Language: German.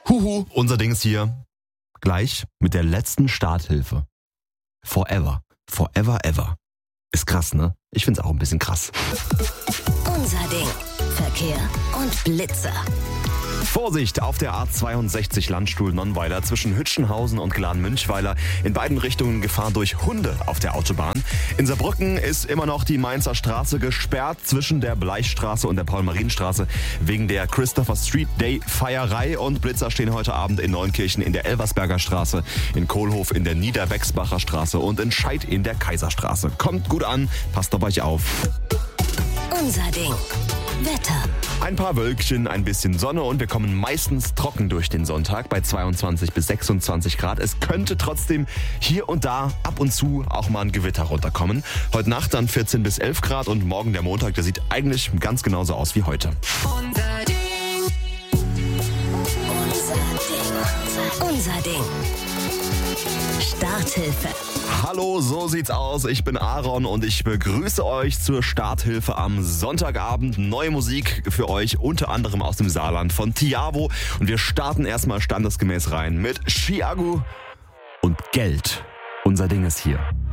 Huhu, unser Ding ist hier. Gleich mit der letzten Starthilfe. Forever. Forever ever. Ist krass, ne? Ich find's auch ein bisschen krass. Unser Ding. Verkehr und Blitzer. Vorsicht auf der A62 Landstuhl-Nonnweiler zwischen Hütchenhausen und Glan-Münchweiler. In beiden Richtungen Gefahr durch Hunde auf der Autobahn. In Saarbrücken ist immer noch die Mainzer Straße gesperrt zwischen der Bleichstraße und der Paul-Marien-Straße wegen der Christopher Street Day Feierei. Und Blitzer stehen heute Abend in Neunkirchen in der Elversberger Straße, in Kohlhof in der Niederwechsbacher Straße und in Scheid in der Kaiserstraße. Kommt gut an, passt auf euch auf. Unser Ding. Wetter. Ein paar Wölkchen, ein bisschen Sonne und wir kommen meistens trocken durch den Sonntag bei 22 bis 26 Grad. Es könnte trotzdem hier und da ab und zu auch mal ein Gewitter runterkommen. Heute Nacht dann 14 bis 11 Grad und morgen der Montag, der sieht eigentlich ganz genauso aus wie heute. Unser Ding. Unser Ding. Starthilfe. Hallo, so sieht's aus. Ich bin Aaron und ich begrüße euch zur Starthilfe am Sonntagabend. Neue Musik für euch, unter anderem aus dem Saarland von Tiavo. Und wir starten erstmal standesgemäß rein mit Chiago und Geld. Unser Ding ist hier.